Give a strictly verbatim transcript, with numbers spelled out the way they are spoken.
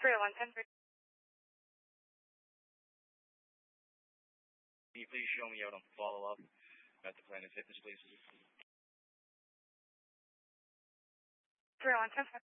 three oh one ten three. Can you please show me out on follow-up at the Planet Fitness, please? three oh one ten three.